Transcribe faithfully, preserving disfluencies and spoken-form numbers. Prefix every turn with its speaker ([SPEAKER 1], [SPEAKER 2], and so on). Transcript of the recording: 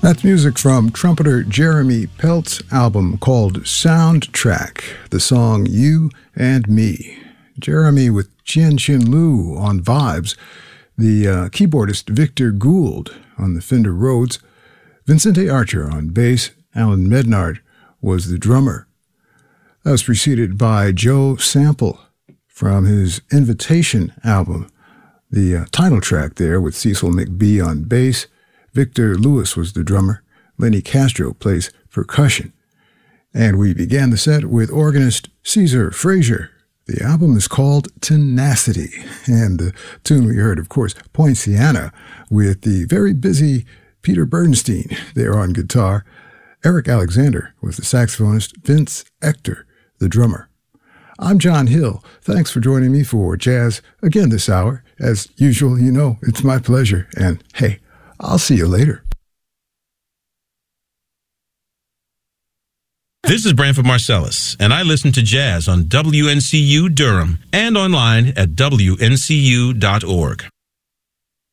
[SPEAKER 1] That's music from trumpeter Jeremy Pelt's album called Soundtrack, the song You and Me. Jeremy with Chien-Chin Liu on vibes, the uh, keyboardist Victor Gould on the Fender Rhodes, Vincente Archer on bass, Alan Mednard was the drummer. That was preceded by Joe Sample from his Invitation album, the uh, title track there with Cecil McBee on bass. Victor Lewis was the drummer. Lenny Castro plays percussion. And we began the set with organist Caesar Frazier. The album is called Tenacity. And the tune we heard, of course, Poinciana, with the very busy Peter Bernstein there on guitar. Eric Alexander was the saxophonist, Vince Ector, the drummer. I'm John Hill. Thanks for joining me for Jazz again this hour. As usual, you know, it's my pleasure. And hey, I'll see you later.
[SPEAKER 2] This is Branford Marcellus, and I listen to jazz on W N C U Durham and online at W N C U dot org.